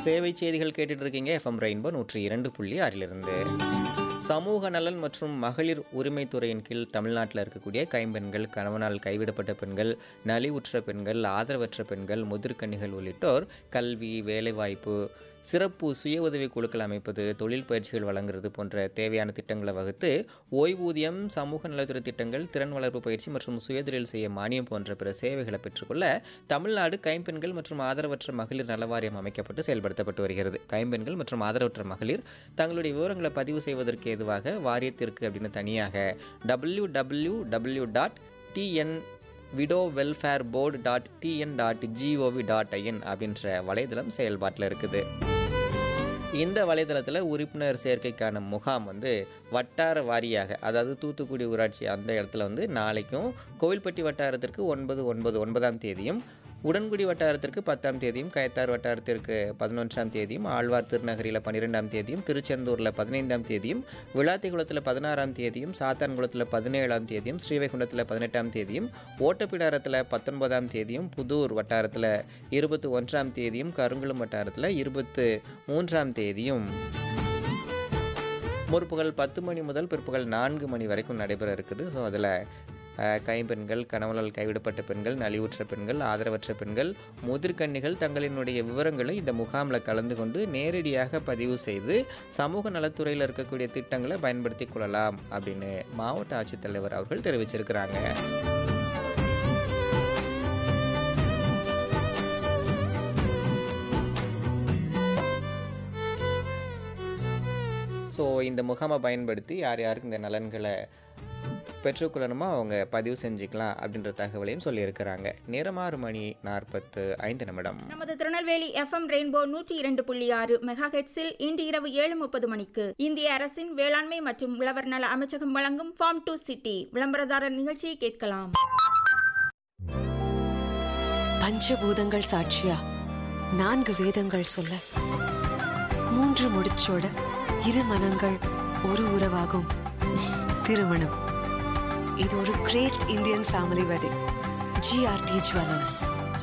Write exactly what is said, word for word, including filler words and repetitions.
சேவை செய்திகள் கேட்டுட்டு இருக்கீங்க எஃப்எம் ரெயின்போ நூற்றி இரண்டு புள்ளி ஆறிலிருந்து. சமூக நலன் மற்றும் மகளிர் உரிமைத்துறையின் கீழ் தமிழ்நாட்டில் இருக்கக்கூடிய கைம்பெண்கள், கணவனால் கைவிடப்பட்ட பெண்கள், நலிவுற்ற பெண்கள், ஆதரவற்ற பெண்கள், முதிர்கன்னிகள் உள்ளிட்டோர் கல்வி, வேலைவாய்ப்பு, சிறப்பு சுய உதவி குழுக்கள் அமைப்பது, தொழில் பயிற்சிகள் வழங்குறது போன்ற தேவையான திட்டங்களை வகுத்து ஓய்வூதியம், சமூக நலத்துறை திட்டங்கள், திறன் வளர்ப்பு பயிற்சி மற்றும் சுயதொழில் செய்ய மானியம் போன்ற பிற சேவைகளை பெற்றுக்கொள்ள தமிழ்நாடு கைம்பெண்கள் மற்றும் ஆதரவற்ற மகளிர் நலவாரியம் அமைக்கப்பட்டு செயல்படுத்தப்பட்டு வருகிறது. கைம்பெண்கள் மற்றும் ஆதரவற்ற மகளிர் தங்களுடைய விவரங்களை பதிவு செய்வதற்கு ஏதுவாக வாரியத்திற்கு அப்படின்னு தனியாக W W W dot TN widow welfare board dot TN dot gov dot IN அப்படின்ற வலைதளம் செயல்பாட்டில் இருக்குது. இந்த வலைதளத்தில் உறுப்பினர் சேர்க்கைக்கான முகாம் வந்து வட்டார வாரியாக, அதாவது தூத்துக்குடி ஊராட்சி அந்த இடத்துல வந்து நாளைக்கும், கோவில்பட்டி வட்டாரத்திற்கு ஒன்பது ஒன்பது ஒன்பதாம் தேதியும், உடன்குடி வட்டாரத்திற்கு பத்தாம் தேதியும், கயத்தார் வட்டாரத்திற்கு பதினொன்றாம் தேதியும், ஆழ்வார் திருநகரியில் பன்னிரெண்டாம் தேதியும், திருச்செந்தூரில் பதினைந்தாம் தேதியும், விளாத்திகுளத்தில் பதினாறாம் தேதியும், சாத்தான்குளத்தில் பதினேழாம் தேதியும், ஸ்ரீவைகுண்டத்தில் பதினெட்டாம் தேதியும், ஓட்டப்பிடாரத்தில் பத்தொன்பதாம் தேதியும், புதூர் வட்டாரத்தில் இருபத்தி ஒன்றாம் தேதியும், கருங்குளம் வட்டாரத்தில் இருபத்து மூன்றாம் தேதியும் முற்பகல் பத்து மணி முதல் பிற்பகல் நான்கு மணி வரைக்கும் நடைபெற இருக்குது. ஸோ அதில் கைம்பெண்கள், கணவனால் கைவிடப்பட்ட பெண்கள், நலிவுற்ற பெண்கள், ஆதரவற்ற பெண்கள், முதிர்கன்னிகள் தங்களினுடைய விவரங்களை இந்த முகாமில் கலந்து கொண்டு நேரடியாக பதிவு செய்து சமூக நலத்துறையில் இருக்கக்கூடிய திட்டங்களை பயன்படுத்தி கொள்ளலாம் அப்படின்னு மாவட்ட ஆட்சித்தலைவர் அவர்கள் தெரிவிச்சிருக்கிறாங்க. ஸோ இந்த முகாமை பயன்படுத்தி யார் யாருக்கு இந்த நலன்களை பெற்றுக்கொள்ளணுமோ அவங்க பதிவு செஞ்சுக்கலாம் அப்படின்ற தகவலையும் சொல்லியிருக்கிறாங்க. நேரமாறு மணி நாற்பத்து ஐந்து நிமிடம். நமது திருநெல்வேலி எஃப்எம் ரெயின்போ நூற்றி இரண்டு புள்ளி ஆறு மெகா ஹெட்ஸில் இன்று இரவு ஏழு முப்பது மணிக்கு இந்திய அரசின் வேளாண்மை மற்றும் உழவர் நல அமைச்சகம் வழங்கும் ஃபார்ம் டு சிட்டி விளம்பரதாரர் நிகழ்ச்சியை கேட்கலாம். பஞ்சபூதங்கள் சாட்சியா நான்கு வேதங்கள் சொல்ல, மூன்று முடிச்சோட இரு மனங்கள் ஒரு உறவாகும் திருமணம். இது ஒரு great Indian family wedding. GRT jewellers.